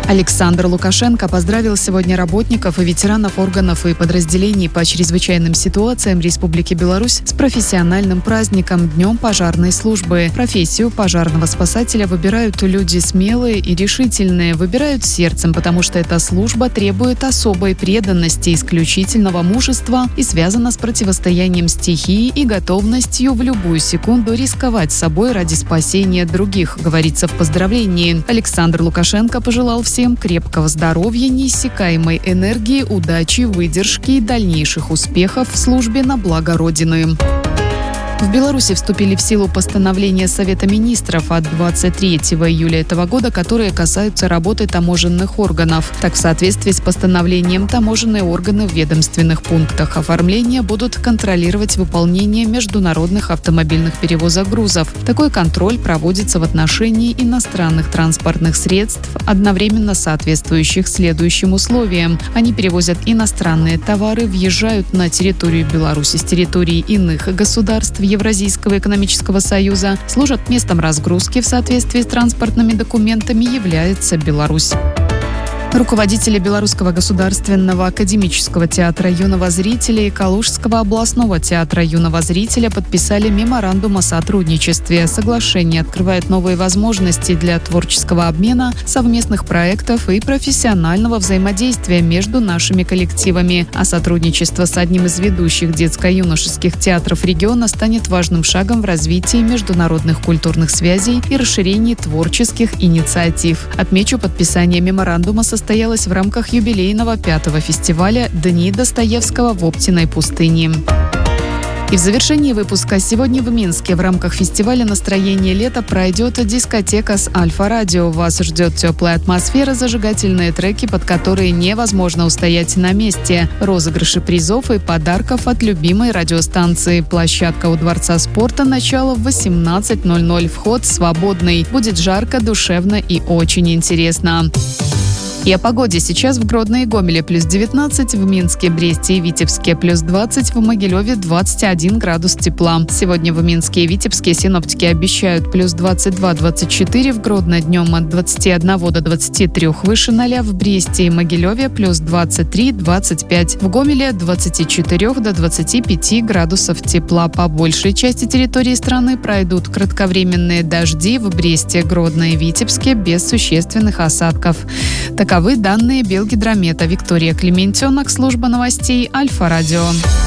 Александр Лукашенко поздравил сегодня работников и ветеранов органов и подразделений по чрезвычайным ситуациям Республики Беларусь с профессиональным праздником Днем пожарной службы. Профессию пожарного спасателя выбирают люди смелые и решительные, выбирают сердцем, потому что эта служба требует особой преданности, исключительного мужества и связана с противостоянием стихии и готовностью в любую секунду рисковать собой ради спасения других, говорится в поздравлении. Александр Лукашенко пожелал всем крепкого здоровья, неиссякаемой энергии, удачи, выдержки и дальнейших успехов в службе на благо Родины. В Беларуси вступили в силу постановления Совета министров от 23 июля этого года, которые касаются работы таможенных органов. Так, в соответствии с постановлением, таможенные органы в ведомственных пунктах оформления будут контролировать выполнение международных автомобильных перевозок грузов. Такой контроль проводится в отношении иностранных транспортных средств, одновременно соответствующих следующим условиям. Они перевозят иностранные товары, въезжают на территорию Беларуси с территории иных государств Евразийского экономического союза, служат местом разгрузки в соответствии с транспортными документами, является Беларусь. Руководители Белорусского государственного академического театра юного зрителя и Калужского областного театра юного зрителя подписали меморандум о сотрудничестве. Соглашение открывает новые возможности для творческого обмена, совместных проектов и профессионального взаимодействия между нашими коллективами. А сотрудничество с одним из ведущих детско-юношеских театров региона станет важным шагом в развитии международных культурных связей и расширении творческих инициатив. Отмечу, подписание меморандума состоялось в рамках юбилейного 5-го фестиваля «Дни Достоевского в Оптиной пустыне». И в завершении выпуска сегодня в Минске в рамках фестиваля «Настроение лета» пройдет дискотека с Альфа-радио. Вас ждет теплая атмосфера, зажигательные треки, под которые невозможно устоять на месте, розыгрыши призов и подарков от любимой радиостанции. Площадка у Дворца спорта, начало в 18:00. Вход свободный. Будет жарко, душевно и очень интересно. И о погоде. Сейчас в Гродно и Гомеле +19, в Минске, Бресте и Витебске +20, в Могилеве 21 градус тепла. Сегодня в Минске и Витебске синоптики обещают +22-24, в Гродно днем от 21 до 23 выше 0, в Бресте и Могилеве +23-25, в Гомеле от 24 до 25 градусов тепла. По большей части территории страны пройдут кратковременные дожди, в Бресте, Гродно и Витебске без существенных осадков. Таковы данные Белгидромета. Виктория Клементенок, служба новостей Альфа-радио.